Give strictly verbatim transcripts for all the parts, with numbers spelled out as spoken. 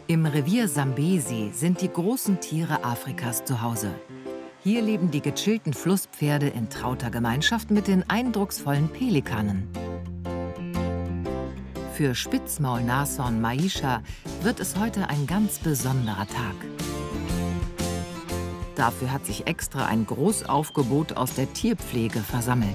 Im Revier Sambesi sind die großen Tiere Afrikas zu Hause. Hier leben die gechillten Flusspferde in trauter Gemeinschaft mit den eindrucksvollen Pelikanen. Für Spitzmaulnashorn Maisha wird es heute ein ganz besonderer Tag. Dafür hat sich extra ein Großaufgebot aus der Tierpflege versammelt.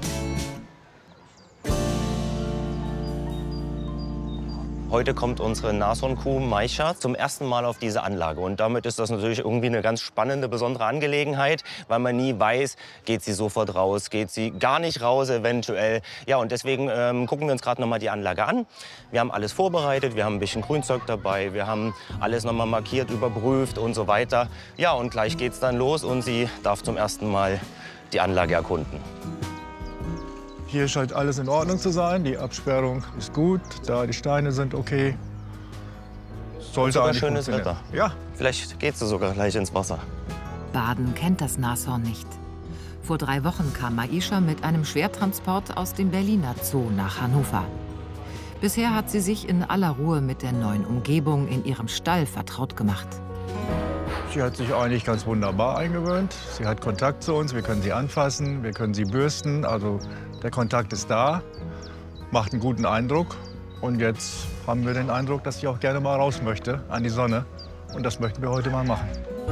Heute kommt unsere Nashornkuh Maisha zum ersten Mal auf diese Anlage. Und damit ist das natürlich irgendwie eine ganz spannende, besondere Angelegenheit, weil man nie weiß, geht sie sofort raus, geht sie gar nicht raus eventuell. Ja, und deswegen ähm, gucken wir uns gerade noch mal die Anlage an. Wir haben alles vorbereitet, wir haben ein bisschen Grünzeug dabei, wir haben alles noch mal markiert, überprüft und so weiter. Ja, und gleich geht's dann los und sie darf zum ersten Mal die Anlage erkunden. Hier scheint alles in Ordnung zu sein. Die Absperrung ist gut, da die Steine sind okay. Sollte sogar eigentlich schönes Wetter. Ja. Vielleicht gehst du sogar gleich ins Wasser. Baden kennt das Nashorn nicht. Vor drei Wochen kam Maisha mit einem Schwertransport aus dem Berliner Zoo nach Hannover. Bisher hat sie sich in aller Ruhe mit der neuen Umgebung in ihrem Stall vertraut gemacht. Sie hat sich eigentlich ganz wunderbar eingewöhnt. Sie hat Kontakt zu uns, wir können sie anfassen, wir können sie bürsten. Also der Kontakt ist da, macht einen guten Eindruck. Und jetzt haben wir den Eindruck, dass sie auch gerne mal raus möchte an die Sonne. Und das möchten wir heute mal machen.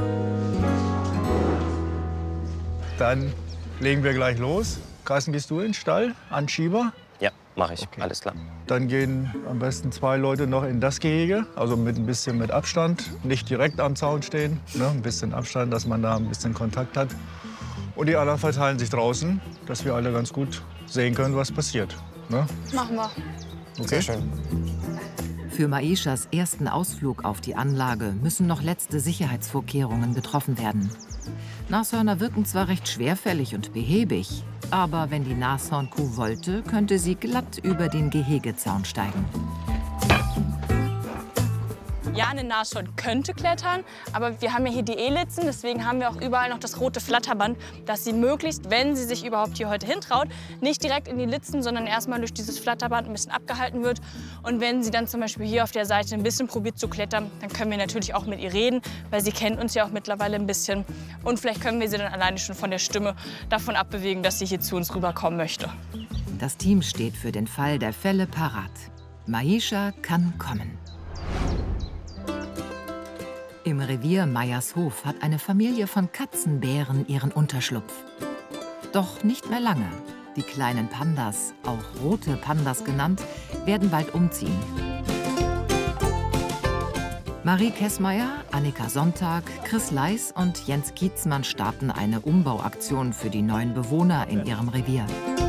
Dann legen wir gleich los. Carsten, gehst du in den Stall, Anschieber? Ja, mache ich. Okay. Alles klar. Dann gehen am besten zwei Leute noch in das Gehege, also mit ein bisschen mit Abstand, nicht direkt am Zaun stehen, ne? Ein bisschen Abstand, dass man da ein bisschen Kontakt hat. Und die anderen verteilen sich draußen, dass wir alle ganz gut sehen können, was passiert. Ne? Machen wir. Okay. Sehr schön. Für Maishas ersten Ausflug auf die Anlage müssen noch letzte Sicherheitsvorkehrungen getroffen werden. Nashörner wirken zwar recht schwerfällig und behäbig, aber wenn die Nashornkuh wollte, könnte sie glatt über den Gehegezaun steigen. Ja, eine Nashorn könnte klettern, aber wir haben ja hier die Elitzen, deswegen haben wir auch überall noch das rote Flatterband, dass sie möglichst, wenn sie sich überhaupt hier heute hintraut, nicht direkt in die Litzen, sondern erstmal durch dieses Flatterband ein bisschen abgehalten wird. Und wenn sie dann zum Beispiel hier auf der Seite ein bisschen probiert zu klettern, dann können wir natürlich auch mit ihr reden, weil sie kennt uns ja auch mittlerweile ein bisschen. Und vielleicht können wir sie dann alleine schon von der Stimme davon abbewegen, dass sie hier zu uns rüberkommen möchte. Das Team steht für den Fall der Fälle parat. Maisha kann kommen. Im Revier Meiershof hat eine Familie von Katzenbären ihren Unterschlupf. Doch nicht mehr lange. Die kleinen Pandas, auch rote Pandas genannt, werden bald umziehen. Marie Kessmeier, Annika Sonntag, Chris Leis und Jens Kietzmann starten eine Umbauaktion für die neuen Bewohner in ihrem Revier.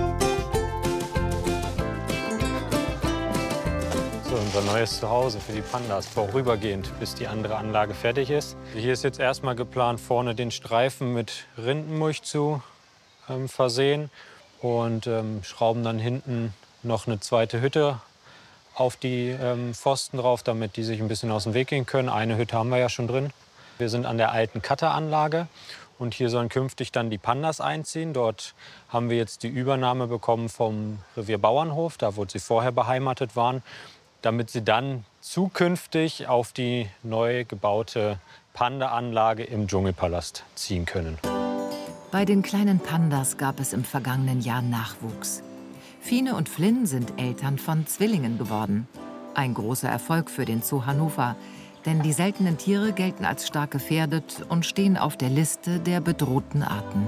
Unser neues Zuhause für die Pandas, vorübergehend, bis die andere Anlage fertig ist. Hier ist jetzt erstmal geplant, vorne den Streifen mit Rindenmulch zu ähm, versehen und ähm, schrauben dann hinten noch eine zweite Hütte auf die ähm, Pfosten drauf, damit die sich ein bisschen aus dem Weg gehen können. Eine Hütte haben wir ja schon drin. Wir sind an der alten Cutteranlage und hier sollen künftig dann die Pandas einziehen. Dort haben wir jetzt die Übernahme bekommen vom Revier Bauernhof, da wo sie vorher beheimatet waren, damit sie dann zukünftig auf die neu gebaute Panda-Anlage im Dschungelpalast ziehen können. Bei den kleinen Pandas gab es im vergangenen Jahr Nachwuchs. Fine und Flynn sind Eltern von Zwillingen geworden. Ein großer Erfolg für den Zoo Hannover, denn die seltenen Tiere gelten als stark gefährdet und stehen auf der Liste der bedrohten Arten.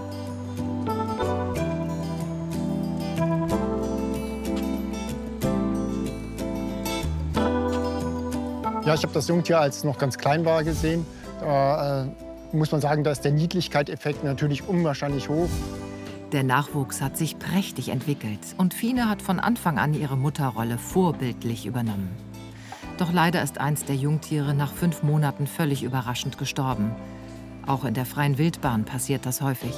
Ja, ich habe das Jungtier, als es noch ganz klein war, gesehen. Da äh, muss man sagen, da ist der Niedlichkeit-Effekt natürlich unwahrscheinlich hoch. Der Nachwuchs hat sich prächtig entwickelt und Fine hat von Anfang an ihre Mutterrolle vorbildlich übernommen. Doch leider ist eins der Jungtiere nach fünf Monaten völlig überraschend gestorben. Auch in der freien Wildbahn passiert das häufig.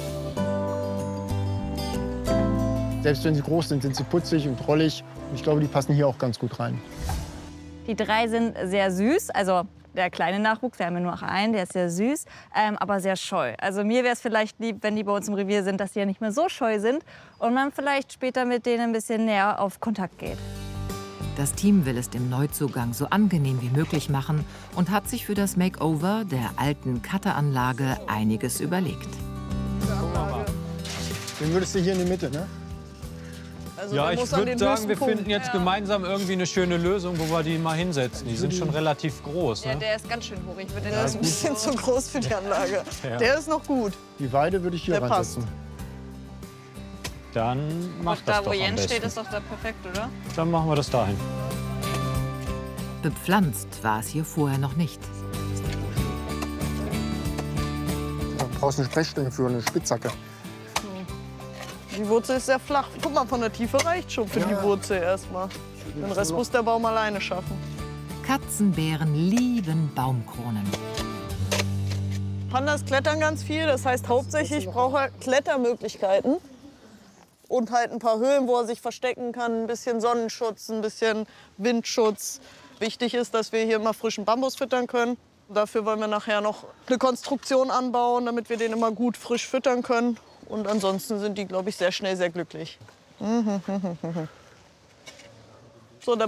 Selbst wenn sie groß sind, sind sie putzig und drollig. Und ich glaube, die passen hier auch ganz gut rein. Die drei sind sehr süß, also der kleine Nachwuchs, wir haben ja nur noch einen, der ist sehr süß, ähm, aber sehr scheu. Also mir wäre es vielleicht lieb, wenn die bei uns im Revier sind, dass die ja nicht mehr so scheu sind und man vielleicht später mit denen ein bisschen näher auf Kontakt geht. Das Team will es dem Neuzugang so angenehm wie möglich machen und hat sich für das Makeover der alten Cutteranlage einiges überlegt. Den würdest du hier in die Mitte, ne? Also Ja, der ich muss an würde den sagen, höchsten wir Punkt. finden jetzt gemeinsam irgendwie eine schöne Lösung, wo wir die mal hinsetzen. Die sind schon relativ groß. Ja, Ne? der ist ganz schön hoch. Ich würde den Der ist ein bisschen zu groß für die Anlage. Ja. Der ist noch gut. Die Weide würde ich hier Der passt. reinsetzen. Dann mach Und das da, doch wo am Jens steht, besten. ist doch da perfekt, oder? Dann machen wir das dahin. Bepflanzt war es hier vorher noch nicht. Da brauchst du eine Sprechstelle für eine Spitzhacke. Die Wurzel ist sehr flach. Guck mal, von der Tiefe reicht schon für Ja. die Wurzel erstmal. Den Rest muss der Baum alleine schaffen. Katzenbären lieben Baumkronen. Pandas klettern ganz viel, das heißt hauptsächlich braucht er Klettermöglichkeiten. Und halt ein paar Höhlen, wo er sich verstecken kann, ein bisschen Sonnenschutz, ein bisschen Windschutz. Wichtig ist, dass wir hier immer frischen Bambus füttern können. Dafür wollen wir nachher noch eine Konstruktion anbauen, damit wir den immer gut frisch füttern können. Und ansonsten sind die, glaube ich, sehr schnell sehr glücklich.